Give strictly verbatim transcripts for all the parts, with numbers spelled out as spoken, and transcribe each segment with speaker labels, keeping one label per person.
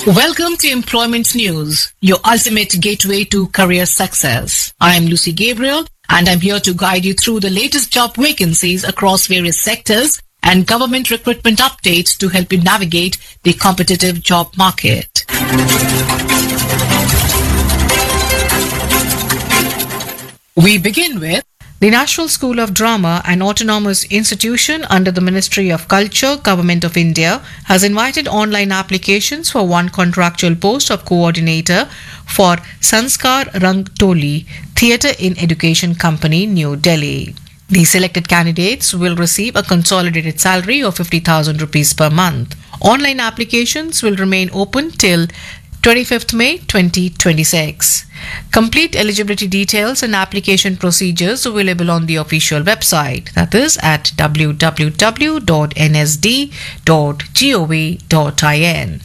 Speaker 1: Welcome to Employment News, your ultimate gateway to career success. I am Lucy Gabriel, and I'm here to guide you through the latest job vacancies across various sectors and government recruitment updates to help you navigate the competitive job market. We begin with the National School of Drama, an autonomous institution under the Ministry of Culture, Government of India, has invited online applications for one contractual post of coordinator for Sanskar Rangtoli Theatre in Education Company, New Delhi. The selected candidates will receive a consolidated salary of fifty thousand rupees per month. Online applications will remain open till twenty-fifth May twenty twenty-six. Complete eligibility details and application procedures available on the official website, that is at w w w dot n s d dot gov dot in.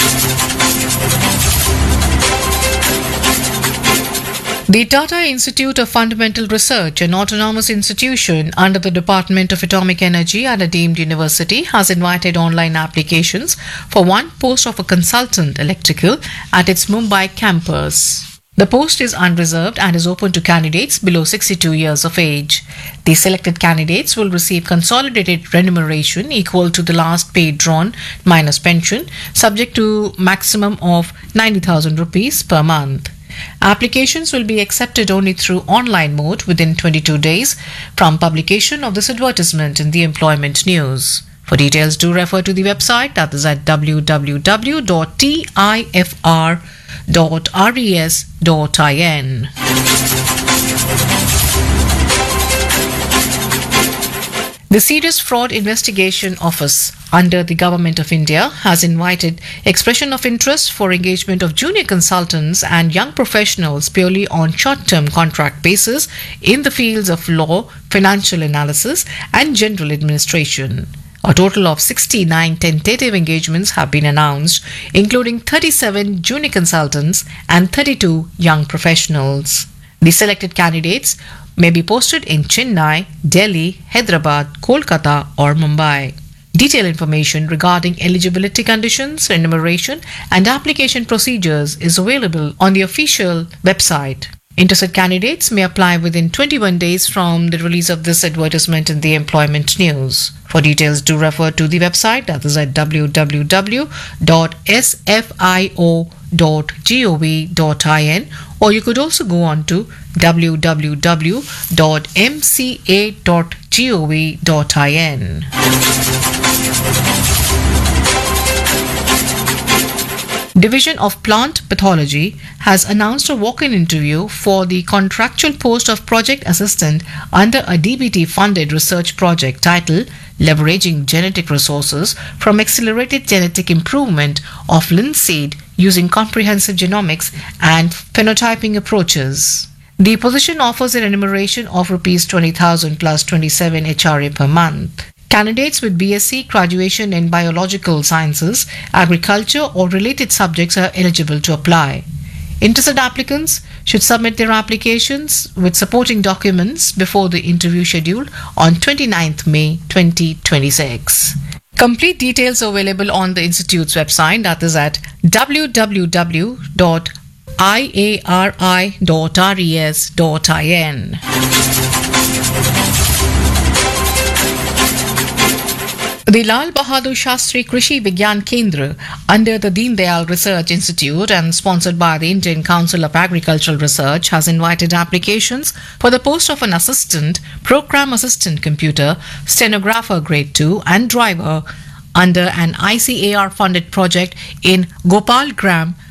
Speaker 1: The Tata Institute of Fundamental Research, an autonomous institution under the Department of Atomic Energy and a deemed university, has invited online applications for one post of a consultant electrical at its Mumbai campus. The post is unreserved and is open to candidates below sixty-two years of age. The selected candidates will receive consolidated remuneration equal to the last pay drawn minus pension, subject to maximum of ninety thousand rupees per month. Applications will be accepted only through online mode within twenty-two days from publication of this advertisement in the Employment News. For details, do refer to the website, that is at w w w dot tifr dot res dot in. The Serious Fraud Investigation Office under the Government of India has invited expression of interest for engagement of junior consultants and young professionals purely on short-term contract basis in the fields of law, financial analysis and general administration. A total of sixty-nine tentative engagements have been announced, including thirty-seven junior consultants and thirty-two young professionals. The selected candidates may be posted in Chennai, Delhi, Hyderabad, Kolkata or Mumbai. Detailed information regarding eligibility conditions, remuneration and application procedures is available on the official website. Interested candidates may apply within twenty-one days from the release of this advertisement in the Employment News. For details, do refer to the website, that is at w w w dot s f i o dot gov dot in, or you could also go on to w w w dot m c a dot gov dot in. Division of Plant Pathology has announced a walk-in interview for the contractual post of project assistant under a D B T-funded research project titled Leveraging Genetic Resources from Accelerated Genetic Improvement of Linseed Using Comprehensive Genomics and Phenotyping Approaches. The position offers a remuneration of rupees twenty thousand plus twenty-seven H R A per month. Candidates with B S c graduation in biological sciences, agriculture or related subjects are eligible to apply. Interested applicants should submit their applications with supporting documents before the interview schedule on twenty-ninth May twenty twenty-six. Complete details are available on the Institute's website, that is at w w w dot i a r i dot res dot in. The Lal Bahadur Shastri Krishi Vigyan Kendra under the Deen Dayal Research Institute and sponsored by the Indian Council of Agricultural Research has invited applications for the post of an assistant, program assistant computer, stenographer grade two and driver under an I C A R funded project in Gopalgram,